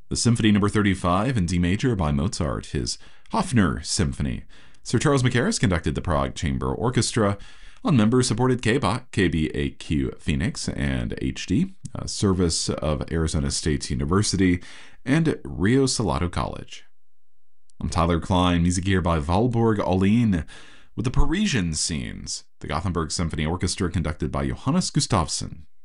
The Symphony Number 35 in D major by Mozart, his Hofner Symphony. Sir Charles Mackerras conducted the Prague Chamber Orchestra. On members supported KBOC, KBAQ Phoenix, and HD, Service of Arizona State University, and Rio Salado College. I'm Tyler Klein, music here by Valborg Aline, with the Parisian Scenes, the Gothenburg Symphony Orchestra conducted by Johannes Gustafsson.